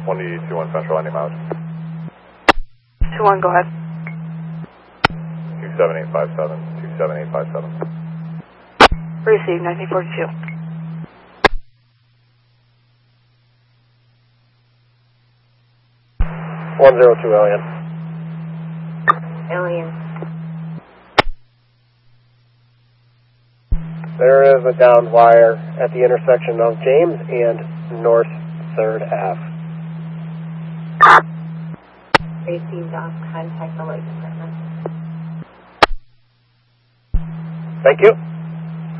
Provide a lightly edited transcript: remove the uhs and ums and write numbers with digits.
121 Central, landing mileage. 21, go ahead. 27857, 27857. Receive, 1942. Alien. Alien. There is a downed wire at the intersection of James and North 3rd Ave. Received off, contact the light department. Thank you.